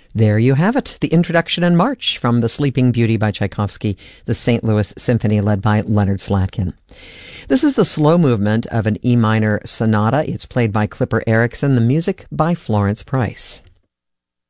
There you have it, the introduction and march from The Sleeping Beauty by Tchaikovsky, the St. Louis Symphony led by Leonard Slatkin. This is the slow movement of an E minor sonata. It's played by Clipper Erickson, the music by Florence Price.